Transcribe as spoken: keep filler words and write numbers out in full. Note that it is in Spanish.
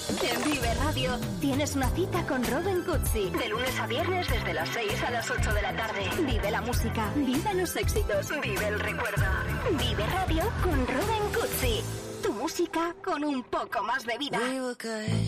En Vive Radio tienes una cita con Robin Cutsi. De lunes a viernes desde las seis a las ocho de la tarde. Vive la música, vive los éxitos, vive el recuerdo. Vive Radio con Robin Cutsi. Tu música con un poco más de vida.